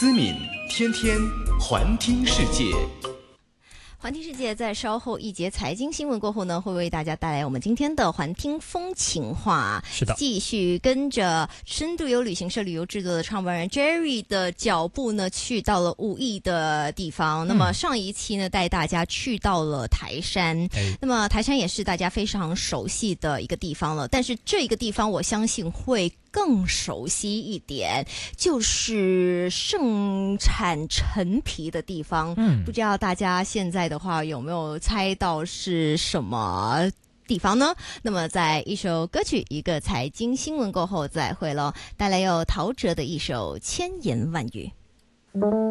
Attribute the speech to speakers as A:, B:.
A: 思敏天天环听世界。
B: 环听世界在稍后一节财经新闻过后呢，会为大家带来我们今天的环听风情话。
C: 是的，
B: 继续跟着深度游旅行社旅游制作的创办人 Jerry 的脚步呢，去到了武义的地方。那么上一期呢，带大家去到了台山。那么台山也是大家非常熟悉的一个地方了，但是这个地方我相信会更熟悉一点，就是盛产陈皮的地方。不知道大家现在的话有没有猜到是什么地方呢？那么在一首歌曲一个财经新闻过后再会咯，带来有陶喆的一首千言万语。